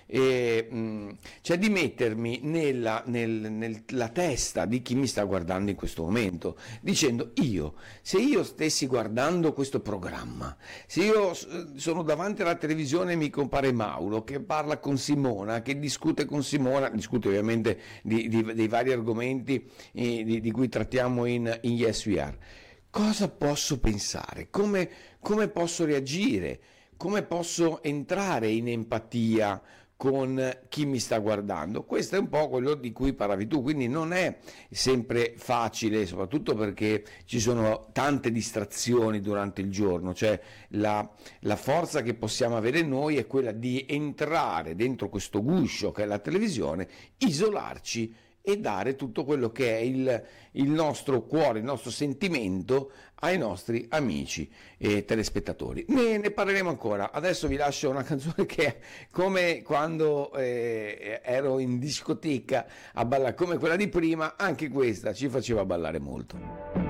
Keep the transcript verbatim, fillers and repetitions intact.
e, mh, cioè di mettermi nella, nel, nella testa di chi mi sta guardando in questo momento, dicendo io, se io stessi guardando questo programma, se io sono davanti alla televisione e mi compare Mauro che parla con Simona, che discute con Simona, discute ovviamente di, di, dei vari argomenti eh, di, di cui trattiamo in, in Yes We Are, cosa posso pensare? Come, come posso reagire? Come posso entrare in empatia con chi mi sta guardando? Questo è un po' quello di cui parlavi tu, quindi non è sempre facile, soprattutto perché ci sono tante distrazioni durante il giorno, cioè la, la forza che possiamo avere noi è quella di entrare dentro questo guscio che è la televisione, isolarci e dare tutto quello che è il, il nostro cuore, il nostro sentimento ai nostri amici e telespettatori. Ne, ne parleremo ancora. Adesso vi lascio una canzone che è come quando eh, ero in discoteca a ballare, come quella di prima, anche questa ci faceva ballare molto.